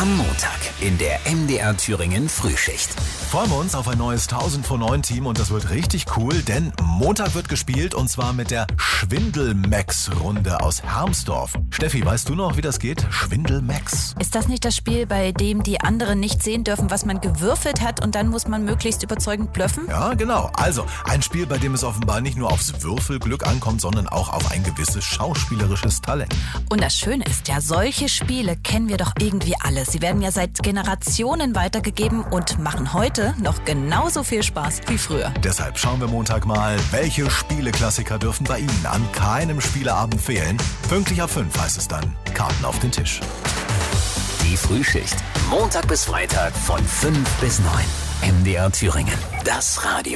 Am Montag in der MDR Thüringen Frühschicht. Freuen wir uns auf ein neues 1000 vor 9 Team und das wird richtig cool, denn Montag wird gespielt und zwar mit der Schwindel-Max-Runde aus Hermsdorf. Steffi, weißt du noch, wie das geht? Schwindel-Max. Ist das nicht das Spiel, bei dem die anderen nicht sehen dürfen, was man gewürfelt hat und dann muss man möglichst überzeugend bluffen? Ja, genau. Also ein Spiel, bei dem es offenbar nicht nur aufs Würfelglück ankommt, sondern auch auf ein gewisses schauspielerisches Talent. Und das Schöne ist ja, solche Spiele kennen wir doch irgendwie alle. Sie werden ja seit Generationen weitergegeben und machen heute noch genauso viel Spaß wie früher. Deshalb schauen wir Montag mal, welche Spieleklassiker dürfen bei Ihnen an keinem Spieleabend fehlen. Pünktlich ab 5 heißt es dann, Karten auf den Tisch. Die Frühschicht. Montag bis Freitag von 5 bis 9. MDR Thüringen. Das Radio.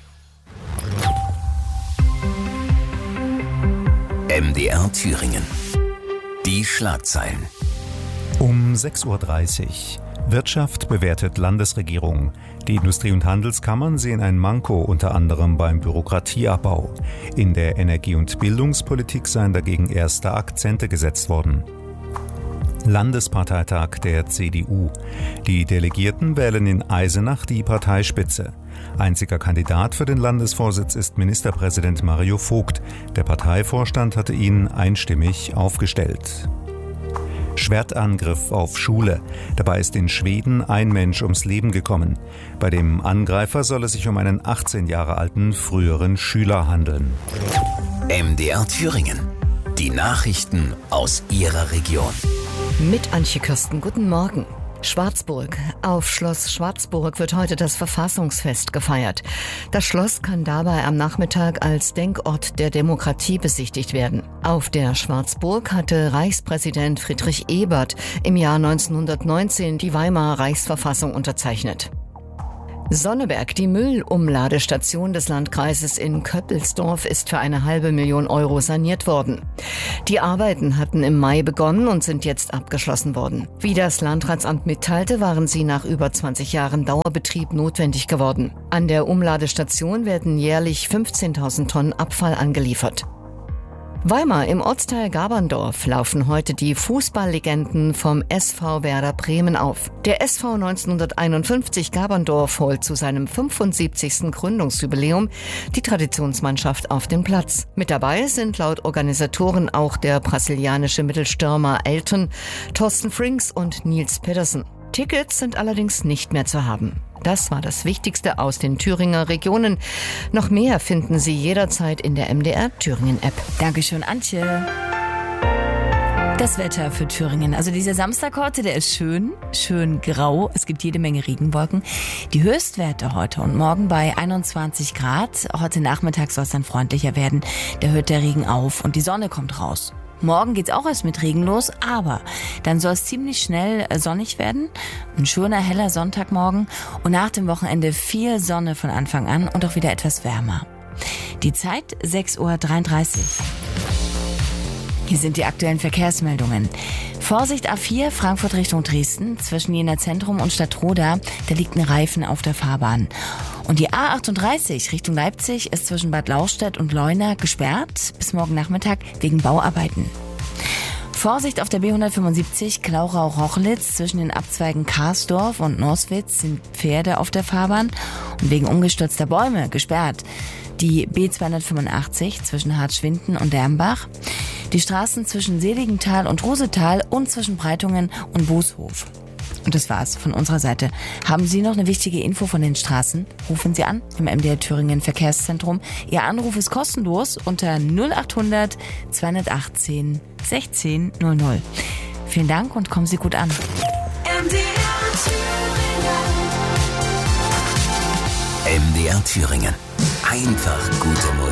MDR Thüringen. Die Schlagzeilen. Um 6.30 Uhr. Wirtschaft bewertet Landesregierung. Die Industrie- und Handelskammern sehen ein Manko unter anderem beim Bürokratieabbau. In der Energie- und Bildungspolitik seien dagegen erste Akzente gesetzt worden. Landesparteitag der CDU. Die Delegierten wählen in Eisenach die Parteispitze. Einziger Kandidat für den Landesvorsitz ist Ministerpräsident Mario Vogt. Der Parteivorstand hatte ihn einstimmig aufgestellt. Schwertangriff auf Schule. Dabei ist in Schweden ein Mensch ums Leben gekommen. Bei dem Angreifer soll es sich um einen 18 Jahre alten früheren Schüler handeln. MDR Thüringen. Die Nachrichten aus Ihrer Region. Mit Antje Kirsten, guten Morgen. Schwarzburg. Auf Schloss Schwarzburg wird heute das Verfassungsfest gefeiert. Das Schloss kann dabei am Nachmittag als Denkort der Demokratie besichtigt werden. Auf der Schwarzburg hatte Reichspräsident Friedrich Ebert im Jahr 1919 die Weimarer Reichsverfassung unterzeichnet. Sonneberg, die Müllumladestation des Landkreises in Köppelsdorf, ist für 500.000 Euro saniert worden. Die Arbeiten hatten im Mai begonnen und sind jetzt abgeschlossen worden. Wie das Landratsamt mitteilte, waren sie nach über 20 Jahren Dauerbetrieb notwendig geworden. An der Umladestation werden jährlich 15.000 Tonnen Abfall angeliefert. Weimar im Ortsteil Gaberndorf laufen heute die Fußballlegenden vom SV Werder Bremen auf. Der SV 1951 Gaberndorf holt zu seinem 75. Gründungsjubiläum die Traditionsmannschaft auf den Platz. Mit dabei sind laut Organisatoren auch der brasilianische Mittelstürmer Elton, Thorsten Frings und Nils Pedersen. Tickets sind allerdings nicht mehr zu haben. Das war das Wichtigste aus den Thüringer Regionen. Noch mehr finden Sie jederzeit in der MDR Thüringen App. Dankeschön, Antje. Das Wetter für Thüringen. Also dieser Samstag heute, der ist schön grau. Es gibt jede Menge Regenwolken. Die Höchstwerte heute und morgen bei 21 Grad. Heute Nachmittag soll es dann freundlicher werden. Da hört der Regen auf und die Sonne kommt raus. Morgen geht's auch erst mit Regen los, aber dann soll es ziemlich schnell sonnig werden. Ein schöner, heller Sonntagmorgen und nach dem Wochenende viel Sonne von Anfang an und auch wieder etwas wärmer. Die Zeit 6.33 Uhr. Hier sind die aktuellen Verkehrsmeldungen. Vorsicht A4, Frankfurt Richtung Dresden, zwischen Jena Zentrum und Stadtroda, da liegt ein Reifen auf der Fahrbahn. Und die A38 Richtung Leipzig ist zwischen Bad Lauchstädt und Leuna gesperrt bis morgen Nachmittag wegen Bauarbeiten. Vorsicht auf der B175 Klauchau-Rochlitz, zwischen den Abzweigen Karsdorf und Norswitz sind Pferde auf der Fahrbahn und wegen umgestürzter Bäume gesperrt. Die B285 zwischen Hartschwinden und Dermbach, die Straßen zwischen Seligenthal und Rosetal und zwischen Breitungen und Booshof. Und das war's von unserer Seite. Haben Sie noch eine wichtige Info von den Straßen? Rufen Sie an im MDR Thüringen Verkehrszentrum. Ihr Anruf ist kostenlos unter 0800 218 16 00. Vielen Dank und kommen Sie gut an. MDR Thüringen. Einfach gute Musik.